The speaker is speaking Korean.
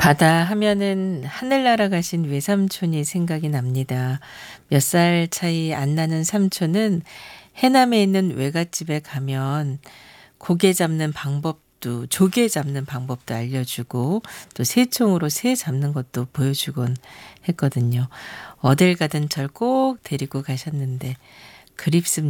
바다 하면은 하늘 날아가신 외삼촌이 생각이 납니다. 몇 살 차이 안 나는 삼촌은 해남에 있는 외갓집에 가면 고개 잡는 방법도 조개 잡는 방법도 알려주고 또 새총으로 새 잡는 것도 보여주곤 했거든요. 어딜 가든 절 꼭 데리고 가셨는데 그립습니다.